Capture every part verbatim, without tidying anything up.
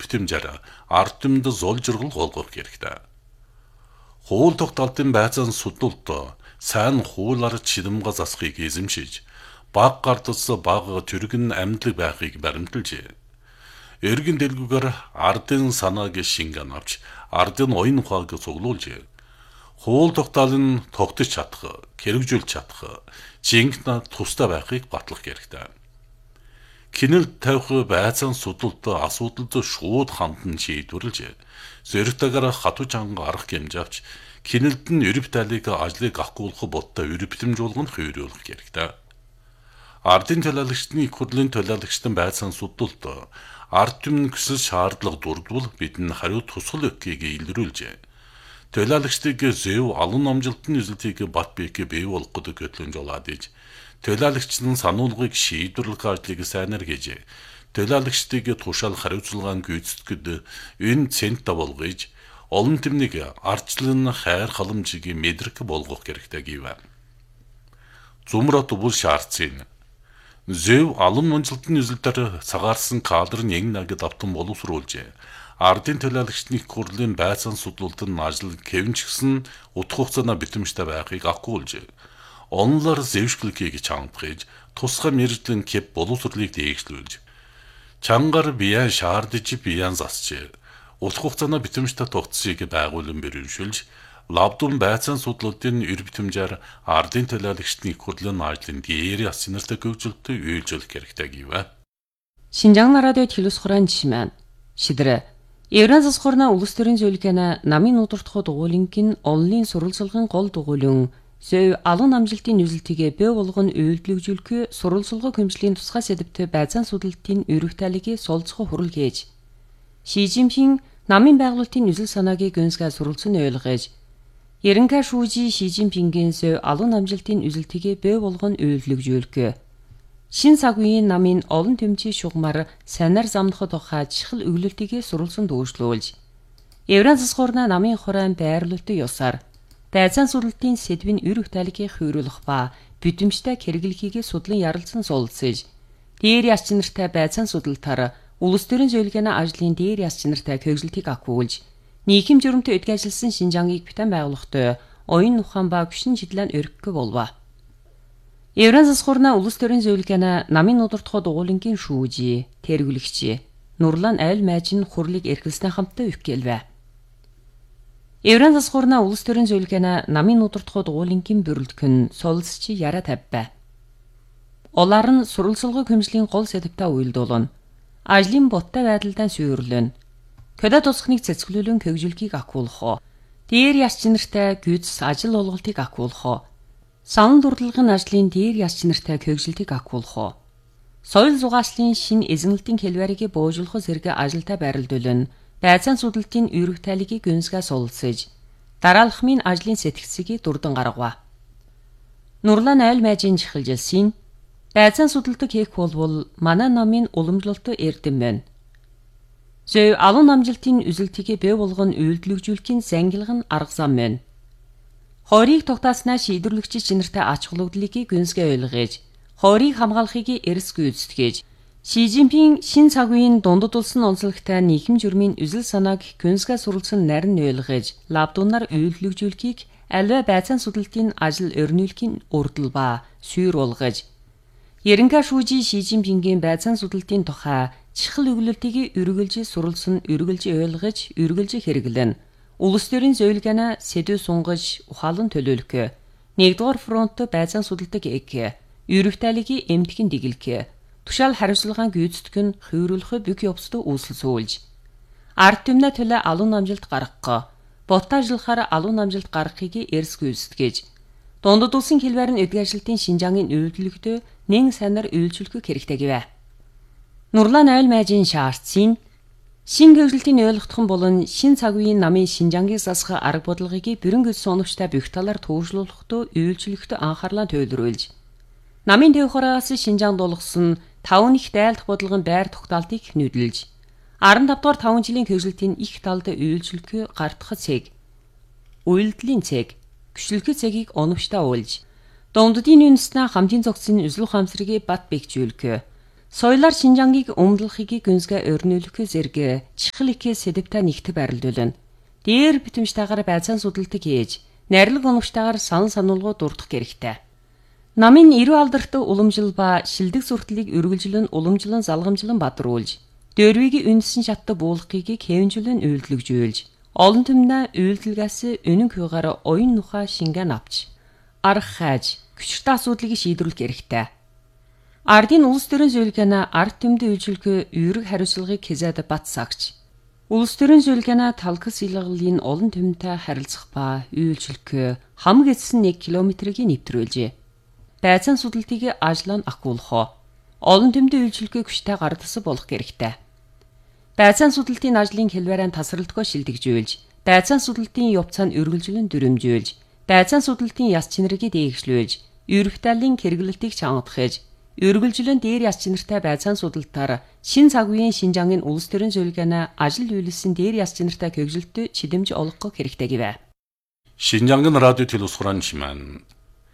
битэмжээр ард түмэнд зол жургал голгох хэрэгтэй. Хууль тогтоолтын байцаан судлалт сайн хуулиар чидэмга засахыг эзэмшиж, баг гардас баг төргөн амьдлаг байхыг баримталжээ. Эргэн дэлгүүгээр ардын санааг шингэн авч, ардын оюун ухааг цуглуулжээ. Хууль тогтоолын тогтож чадах, хэрэгжүүлж чадах, жинхэнэ тустай байхыг батлах хэрэгтэй. Кинэлт тавих байцаан судлалт асуудалд шууд хандан шийдвэрлэж, зоригтойгоор хатуу чанга арга хэмжээ авч, кинэлт нь ерөв тайлыг ажлыг ахгуулах бодтой ерөв битэмжүүлгэн хувируулах хэрэгтэй. Ардын төлөөлөгчдийн их хурлын төлөөлөгчдийн байцаан судлалт ард түмэн хүсэл шаардлага дурдвал бидний хариу тусгал өгөхийг илрүүлжээ. Төлөөлөгчдийг зөв алан амжилтын үзэлтийг бат биеке бий болгоход хөтлөн жолоод иж, төлөөлөгчдийн сануулгыг шийдвэрлэх ажлыг сайнаар хийж, төлөөлөгчдийг тушаал хариуцлагаан гүйцэтгэхэд энэ центр болгож, олон түмнийг ардчлан хайр халамжийг мэдрэх болгох хэрэгтэй гэв. Зумрат бол шаардсан. Зөв алан амжилтын үзэлтээр цагаарсан кадр нь яг нагд автан боловсруулжээ. Ардын төлөөлөгчдийн их хурлын байцаан судлалтын ажил хэвнчгсэн утга хугацааны битэмжтэй байхыг ахгуулжээ. Онлоор зэвшгэлгийг чангахж, тусгай мэржлийн кэп боловсруулыг дээгшлүүлж, чангаар биян шаардж биян засчээ. Утга хугацааны битэмжтэй тогтцыг байгуулан бэрхшүүлж, лавдун байцаан судлалтын эр битэмжээр ардын төлөөлөгчдийн их хурлын ажлын дээр яс чанартай хөгжилтөд үйлчлэх хэрэгтэй гэв. Шинжаан радио телевиз хураан жишмэн. Шидэрэ. Евраз засхорна улс төрийн зөвлөгөөний намын нуудартхуу дугуулингийн онлын сурвалжлагын гол дугуулин зөв алан амжилтын үзэлтийг бий болгон үйлдвэрлэжүүлэх сурвалжлага хэмжлийн тусгай сэдвтэй байцаан судлалтын өрөв тайлыг солилцох хурал гэж. Ши Жинпин намын байгуулалтын үзэл санааг гүнзгий сурвалжсан ойлгож, Ерөнхий шүүжи Ши Жинпингийн зөв алан амжилтын үзэлтийг бий болгон үйлдвэрлэжүүлэх. Шин цаг үеийн намын олон тэмцээ шугамар санаар замнахад тухай чухал өглөлтийг сурвалжсан дүүшлүүлж, Евраз засхорна намын хураан байрлуулалтын ёсаар байцаан судлалтын сэдвийн өрөв тайлыг хувируулах ба бүтэмжтэй хэрэглэхийг судлан ярилцсан суулцаж, дээр яс чанартай байцаан судлалтаар улс төрийн зөвлөгөөний ажлын дээр яс чанартай хөгжилтийг ахгуулж, нийгэм журамтай эдгэжилсэн Шинжаангийг битэн байгуулахтай оюун ухаан ба гүшин шидлэн өргөх болва. Евраз засхорна улс төрийн зөвлөгөөний намын нуудартхуу дугуулингийн шүүжи, тэргүүлэгчи, Нурлан айл майжин хурлыг эрхэлснээ хамтдаа өгөхгэлвэ. Евраз засхорна улс төрийн зөвлөгөөний намын нуудартхуу дугуулингийн бүрэлдэхүүн солилцчи яраа тавьбэ. Олаар нь сурвалжлага хэмжлийн гол сэдвтэ уйлдуулна. Ажлын боттой байдалтай суйрлэн. Көдө тусахныг цэцгэлүүлэн хөгжүүлэхийг ахгуулах. Дээр яс чанартай гүйц ажил олголтыг ахгуулах. Санал дурдлагын ажлын дээр яс чанартай хөгжилтийг ахгуулах. Соёл зугаачлалын шин эзэмлэлтийн хэлбэрийг буужуулах зэрэг ажилдаа байрлуулна. Байцаан судлалтын өрөв тайлыг гүнзгий суулцаж, дараалхмын ажлын сэтгцийг дурдан гаргав. Нурлан айл майжин чихэлжилсэн. Байцаан судлалтыг хийх болвол манай намын уламжлалт эрдэм байна. Зөв алан амжилтын үзэлтийг бий болгон үйлдвэрлэжүүлэхийн зангилга нь арга зам байна. Хойрыг тогтааснаа шийдвэрлэгч чанартай ач холбогдлыг гүнзгий ойлгож, хойрыг хамгаалахыг эрс гүйцэтгэж, Ши Жинпин шин цаг үеийн дундад улсын онцлогтой нийгэм журмын үзэл санааг гүнзгий сурвалжсан нарийн ойлгож, лавдунаар үйлдвэрлэжүүлэхийг аливаа байцаан судлалтын ажил өрнүүлэхийн урдл ба сүйр болгож, Ерөнхий шүүжи Ши Жинпингийн байцаан судлалтын тухай чухал өглөлтийг үргэлж сурвалжсан, үргэлж ойлгож, үргэлж хэрэглэн. Улс төрийн зөвлөгөөний сэдв сунгаж ухаалан төлөөлөх. Нэгдүгээр фронт байцаан судалдаг эк. Өрөв тайлыг эмтгэн дэглэх. Тушаал хариуцлагаан гүйцэтгэх нь хувируулах бүх явцад үүсэл суулж. Ард түмнээ төлөө алуун амжилт гаргах. Боттой ажиллахаар алуун амжилт гаргахыг эрс гүйцэтгэж. Дундад улсын хэлбэр нь эдгэжилтийн Шинжаангийн үйлдвэрлэлд нэн санаар үйлчлэх хэрэгтэй гэвэ. Нурлан айл майжин шаардсан. Шин хөгжилтийн ойлгохтхон болон шин цаг үеийн намын Шинжаангийг засах арга бодлогыг бүрэн гүйцсэн оновчтой бүх талаар туужлуулахдаа үйлчлэхэд анхаарлаа төвлөрүүлж, намын төв хороос Шинжаанд болгосон таван их дайлдах бодлогын байр тогтоолтыг нүүдэлж, арван тавд дугаар таван жилийн хөгжилтийн их талд үйлчлэхээ гардах цэг, үйлдэлийн цэг, гүшлэхээ цэгийг оновчтой уулж, дунддын үндэснээ хамтын зохицын үзэл ухаамсрыг бат бэгжүүлэх, Соёлоор Шинжангийг өмдлөхийг гүнзгэ өрнөлөхөө зэрэг чихликээ сэдвтэ нэгт байрлуулна. Дээр битэмжтэйгээр байцаан судалдаг хийж, нарилга оновчтойгоор сан сануулгууд дурдах хэрэгтэй. Намын эрүү алдарт уламжил ба шилдэг сүртлийг үргэлжлэн уламжлан залгамжлан бадруулж, дөрвийг үнсэн шатта буулгахыг хэвэнжлэн үйлдэлгжүүлж, олон түмнэ үйлдэлгээс өнөн хүйгээр оюун нухаа шингэн авч, арга хайж, хүчтэй асуудлыг шийдвэрлэх хэрэгтэй. Ардын улс төрийн зөвлөгөөнө ард түмдээ үйлчлэх үүрэг хариуцлагыг хязаад бат сагч. Улс төрийн зөвлөгөөнө талхас илгалын олон түмэнтэй харилцах ба үйлчлэх хамаг эцэс нэг километрийг нэвтрүүлжээ. Байцаан судалтыг ажлаа ахгуулах. Олон түмдээ үйлчлэх хүчтэй гардас болох хэрэгтэй. Байцаан судалтын ажлын хэлбэрээр тасралтгүй шилдэгжүүлж, байцаан судалтын явцаанд үргэлжлэн дүрмжүүлж, байцаан судалтын яс чинэрийг дээгшлүүлж, ерөнхийллийн хэрэглэлтийг чангадахж, үргэлжлэн дээр яс чинэртэй байцаан судалтаар шин цаг үеийн Шинжангийн улс төрийн зөвлөгөөнө ажил үйлсэн дээр яс чинэртэй хөгжилтөд чидэмж олгох хэрэгтэй гэвэ. Шинжангийн радио телевизхуран чимэн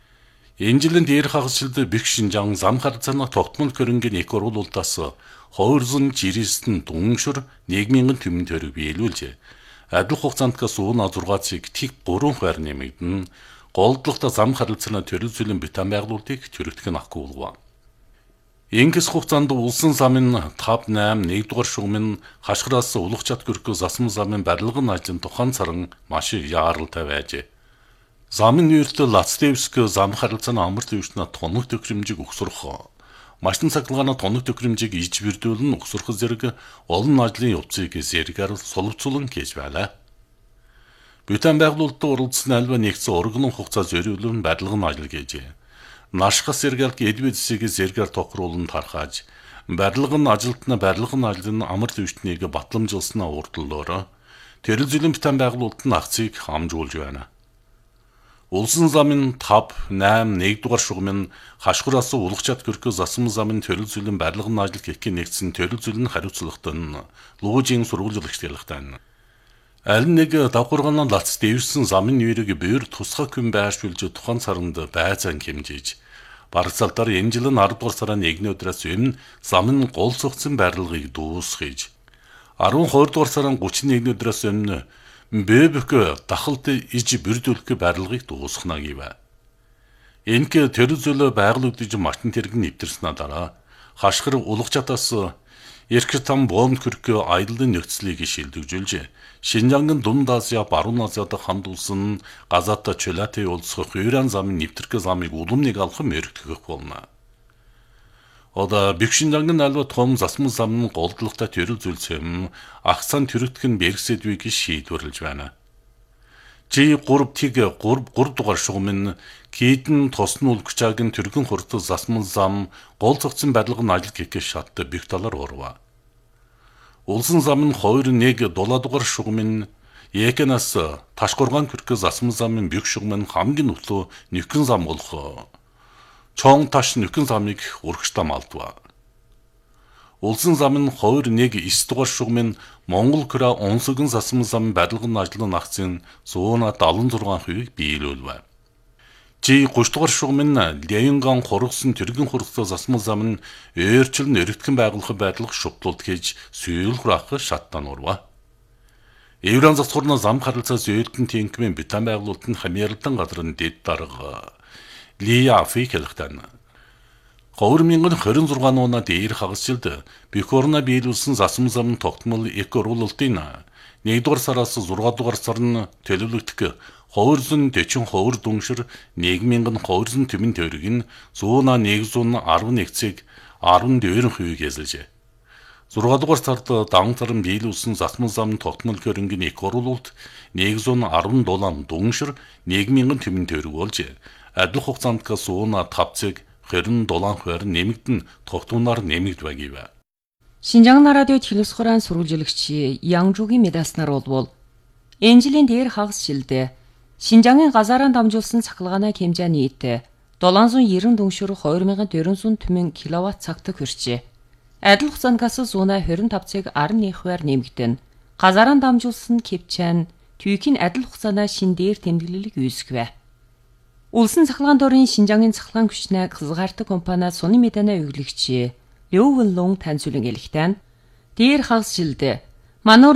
энэ жилийн дээр хагасшилд бих Шинжан зам харцааны тогтмол хөрөнгөний эко оруулалтаас хоёрсон жирээсн дүншөр нэг мянган түмэн төгрөг биелүүлжээ. Адил хугацаанд суун зургаацыг тэг гурван хувиар нэмэгдэн голдлогтой зам харилцааны төрөл зүйлийн битэн байгуулалтыг төрөгдөх нь ахгүйгав. Ингээс хугацаанд улсын замын тав найм нэгдүгээр шугамын хашгираас улах чад гөрхөө засмал замын барилгын ажлын тухайн царан маш яаралтай байжээ. Замын нэртэл Лацтевск зам харилцааны амар төвчнө тоног төгрөмжийг өгсөрөх, машин цахилгааны тоног төгрөмжийг иж бэрдүүлэн өгсөрөх зэрэг олон ажлын явцыг зэрэгээр солилцуулан хийж байлаа. Битэн байгуулалтад оролцсон альва нэгдсэн урган хугацаа зориулсан барилгын ажил гэжээ. Нашхас зэрэг эдвэдсийг зэрэгээр тохируулан тархааж, барилгын ажилтны барилгын ажлын амар төвчнийг батламжилснаа урдлоороо төрөл зүйлийн битэн байгуулалтын акцийг хамжуулж байна. Улсын замын тав, найм, нэгдүгээр шугамын хашгираас улах чад гөрхөө засмал замын төрөл зүйлийн барилгын ажил гэхээ нэгдсэн төрөл зүйлийн хариуцлагатай нь луужийн сургуулиулагч ялгтай. Аль нэг давхаргааны лац дэвсэн замын нэрийг бээр тусгай хүн байршуулж тухайн царанд байцаан хэмжиж, барагцаалтаар энэ жилийн аравдугаар сарын нэгний өдрөөс өмнө замын гол цогцсон барилгыг дуусгаж, арван хоёрдугаар сарын гуравны нэгний өдрөөс өмнө Бэбэг дахалт иж бэрдүүлэх барилгыг дуусгана гэв. Энэхүү төрөл зүйлөө байгуулагдаж машин тэрэг нэвтэрснэ дараа хашгир улах чатаас эрх там бомб хөрхөө аяллаа нөхцөлийг шилдэгжүүлжээ. Шинжангийн Дунд Азия, Баруун Азиад хандуулсан газаата чөлөөтэй улсах Иран замын нэвтрэх замыг улам нэг алхам өргөх болно. Ода бих Шинжангийн альва том засмал замын голдлогтой төрөл зүйлсэм ахсан төрөгдөх нь бэрхсэдвийг шийдвэрлэж байна. Жи гурав тэг гурав дугаар шугамын кийдэн тоснуул гчаагийн төргөн хурд засмал зам гол цогцсон барилгын ажил гэхээ шаттай бих талаар урва. Улсын зам нь хоёр нэг дулаа дугаар шугамын Екэнаас Ташгургаан хөрхөө засмал замын бих шугамын хамгийн өглөө нөхөн зам болох Чон таш нөхөн замыг урагштай малдва. Улсын зам нь хоёр нэг эс дугаар шугамын Монгол Кра онцгон засмал зам барилгын ажлын акцын сууна дадлан зургаан хувийг биелүүлв. Жи гурав дугаар шугамын Ляйнган хургасан тэрэгэн хургастай засмал зам нь өөрчлөн өргөтгөн байгуулах байдлах шутлууд хийж сүйл хураах шаттан урва. Евран засгуурна зам харилцаа зөөлтөн тэнкмэн битэн байгуулалтын хамьярлан газрын дэд дарга Лия Африкэлхтэн. хоёр мянган хорин зургаан оноо дээр хагасжилд Бихорна биелүүлсэн засмал замын тогтмол эко оруулалтын нэгдүгээр сараас зургаан дугаар сар нь төлөвлөгдөх хоёрсон дэчин хоёр дүншир нэг мянган хоёрсон түмэн төгрөг нь зуuna нэгдүгээр арван нэг цэг арван deux хувийг эзэлжээ. зургаан дугаар сард даван таран биелүүлсэн засмал замын тогтмол хөрөнгөний эко оруулалт нэгдүгээр арван дулаан дүншир нэг мянган түмэн төгрөг болжээ. Адил хугацаанд суuna тав цэг хорин дулаан хувиар нэмэгдэн тогтмолоор нэмэгдвэ гэв. Шинжаан радио телевизхуран сурвалжлагч Янжугийн медаснаар болвол энэ жилийн дээр хагасшилд Шинжаангийн газараар дамжуулсан цахилгааны хэмжээ нийт долоон зуун найман дүншир хоёр мянган дөрвөн зуун түмэн киловатт цагт хүрчээ. Адил хугацаанд суuna хорин тав цэг арван нэг хувиар нэмэгдэн газараар дамжуулсан кепчан түйхийн адил хугацаанаа шин дээр тэмдэглэлийг үүсгэв. Улсын цахилгаан дорын Шинжаангийн цахилгаан хүчнээ хязгаартай компаниа Суны Медана өглөгч Лёвэнлун таньсүлэн элхтэн. Дээр хагас жилдэ. Мануур